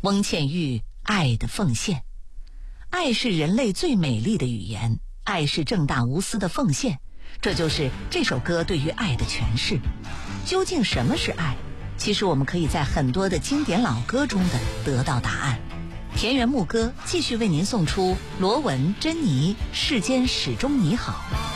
翁倩玉爱的奉献。爱是人类最美丽的语言，爱是正大无私的奉献，这就是这首歌对于爱的诠释。究竟什么是爱？其实我们可以在很多的经典老歌中的得到答案。田园牧歌继续为您送出罗文、珍妮《世间始终你好》。